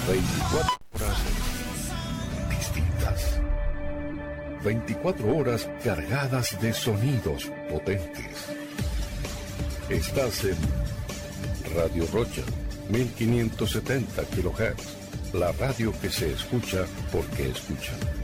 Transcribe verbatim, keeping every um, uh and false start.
veinticuatro horas distintas. veinticuatro horas cargadas de sonidos potentes. Estás en Radio Rocha, mil quinientos setenta kilohertz. La radio que se escucha porque escucha.